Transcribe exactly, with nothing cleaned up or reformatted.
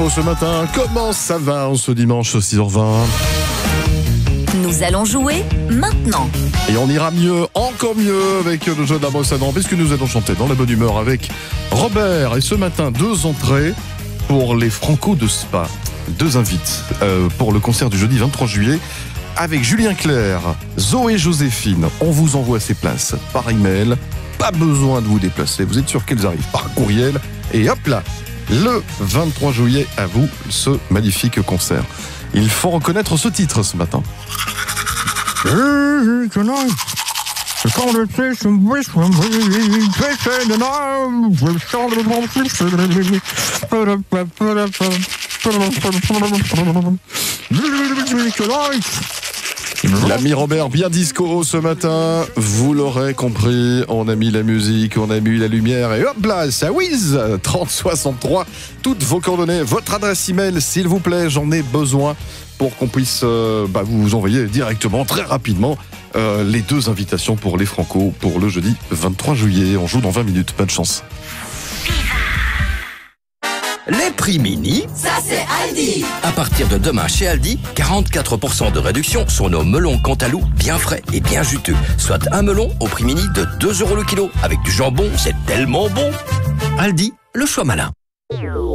Ce matin, comment ça va en ce dimanche six heures vingt? Nous allons jouer maintenant. Et on ira mieux, encore mieux avec le jeu de la brosse à dents, puisque nous allons chanter dans la bonne humeur avec Robert. Et ce matin, deux entrées pour les Franco de Spa. Deux invites euh, pour le concert du jeudi vingt-trois juillet avec Julien Clerc, Zoé Joséphine. On vous envoie ces places par email. Pas besoin de vous déplacer. Vous êtes sûr qu'elles arrivent par courriel. Et hop là, le vingt-trois juillet, à vous, ce magnifique concert. Il faut reconnaître ce titre ce matin. L'ami Robert, bien disco ce matin, vous l'aurez compris, on a mis la musique, on a mis la lumière et hop là, ça whiz, trente soixante-trois, toutes vos coordonnées, votre adresse email s'il vous plaît, j'en ai besoin pour qu'on puisse euh, bah, vous envoyer directement, très rapidement, euh, les deux invitations pour les Franco pour le jeudi vingt-trois juillet. On joue dans vingt minutes, bonne chance. Les prix mini, Ça c'est Aldi. à partir de demain chez Aldi, quarante-quatre pour cent de réduction sur nos melons Cantalou bien frais et bien juteux. Soit un melon au prix mini de deux euros le kilo. Avec du jambon, c'est tellement bon. Aldi, le choix malin.